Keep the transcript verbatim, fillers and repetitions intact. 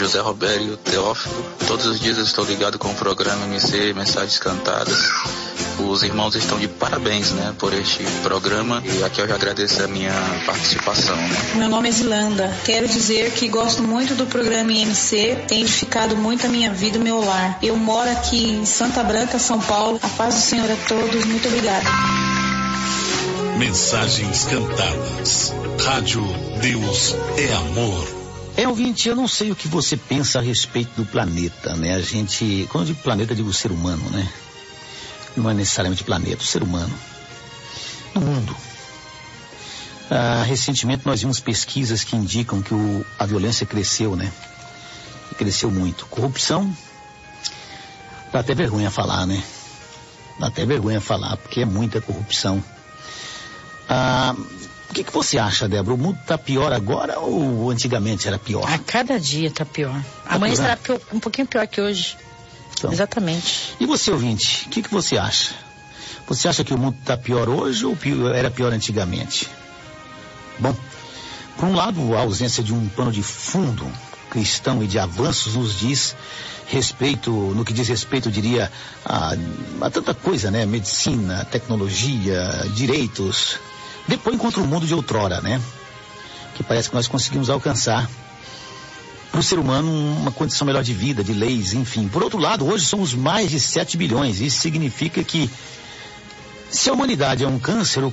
José Robério Teófilo. Todos os dias eu estou ligado com o programa M C Mensagens Cantadas. Os irmãos estão de parabéns, né, por este programa, e aqui eu já agradeço a minha participação, né? Meu nome é Zilanda. Quero dizer que gosto muito do programa I M C, tem edificado muito a minha vida e o meu lar. Eu moro aqui em Santa Branca, São Paulo. A paz do Senhor a todos. Muito obrigada. Mensagens Cantadas. Rádio Deus é Amor. É, ouvinte, eu não sei o que você pensa a respeito do planeta, né? A gente, quando eu digo planeta, eu digo ser humano, né? Não é necessariamente planeta, o ser humano. No mundo. Ah, recentemente nós vimos pesquisas que indicam que o, a violência cresceu, né? Cresceu muito. Corrupção, dá até vergonha falar, né? Dá até vergonha falar, porque é muita corrupção. Ah, o que, que você acha, Débora? O mundo está pior agora ou antigamente era pior? A cada dia está pior. Tá Amanhã pior, será pior, um pouquinho pior que hoje. Então, exatamente. E você, ouvinte, o que, que você acha? Você acha que o mundo está pior hoje ou pior, era pior antigamente? Bom, por um lado, a ausência de um plano de fundo cristão e de avanços nos diz respeito, no que diz respeito, eu diria, a, a tanta coisa, né? Medicina, tecnologia, direitos. Depois encontra o mundo de outrora, né? Que parece que nós conseguimos alcançar para o ser humano uma condição melhor de vida, de leis, enfim. Por outro lado, hoje somos mais de sete bilhões. Isso significa que se a humanidade é um câncer, o